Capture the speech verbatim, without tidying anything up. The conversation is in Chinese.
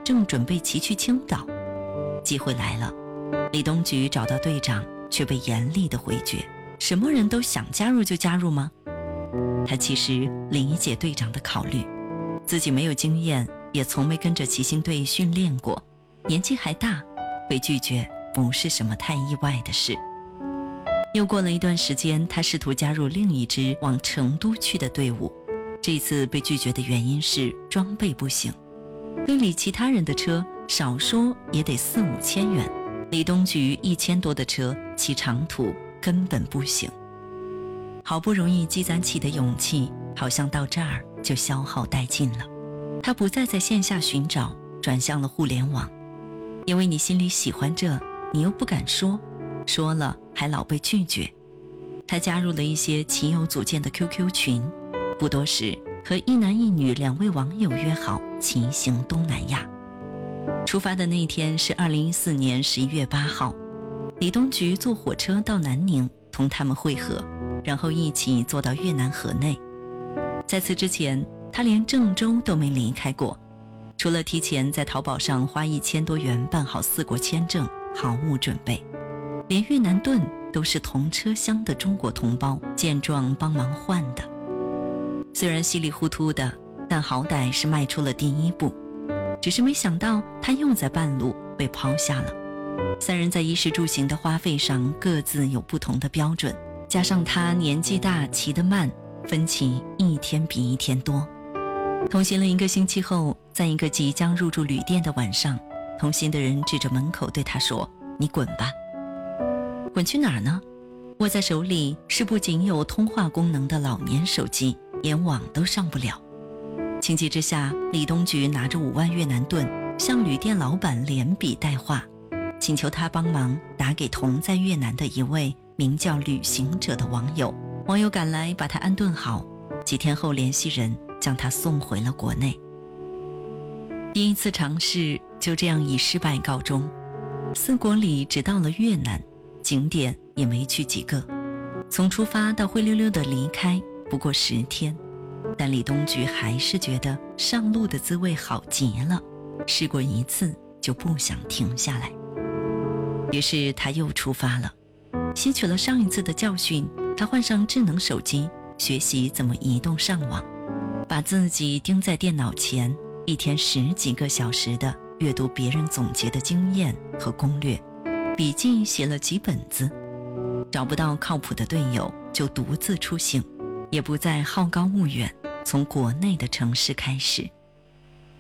正准备骑去青岛。机会来了，李东菊找到队长，却被严厉的回绝。什么人都想加入就加入吗？他其实理解队长的考虑，自己没有经验，也从没跟着骑行队训练过，年纪还大，被拒绝不是什么太意外的事。又过了一段时间，他试图加入另一支往成都去的队伍，这次被拒绝的原因是装备不行，队里其他人的车少说也得四五千元，李东菊一千多的车骑长途根本不行。好不容易积攒起的勇气，好像到这儿就消耗殆尽了。他不再在线下寻找，转向了互联网。因为你心里喜欢这，你又不敢说，说了还老被拒绝。他加入了一些骑友组建的 Q Q 群，不多时和一男一女两位网友约好骑行东南亚。出发的那天是二零一四年十一月八号，李东菊坐火车到南宁同他们会合，然后一起坐到越南河内。在此之前，他连郑州都没离开过，除了提前在淘宝上花一千多元办好四国签证，毫无准备。连越南盾都是同车厢的中国同胞见状帮忙换的。虽然稀里糊涂的，但好歹是迈出了第一步。只是没想到他又在半路被抛下了。三人在衣食住行的花费上各自有不同的标准，加上他年纪大骑得慢，分歧一天比一天多。同行了一个星期后，在一个即将入住旅店的晚上，同行的人指着门口对他说：“你滚吧。”滚去哪儿呢？握在手里是不仅有通话功能的老年手机，连网都上不了。情急之下，李东菊拿着五万越南盾向旅店老板连笔带话，请求他帮忙打给同在越南的一位名叫旅行者的网友。网友赶来把他安顿好，几天后联系人将他送回了国内。第一次尝试就这样以失败告终，四国里只到了越南，景点也没去几个。从出发到灰溜溜的离开不过十天，但李东菊还是觉得上路的滋味好极了，试过一次就不想停下来。于是他又出发了，吸取了上一次的教训，他换上智能手机，学习怎么移动上网，把自己盯在电脑前，一天十几个小时的阅读别人总结的经验和攻略，笔记写了几本子。找不到靠谱的队友，就独自出行，也不再好高骛远，从国内的城市开始。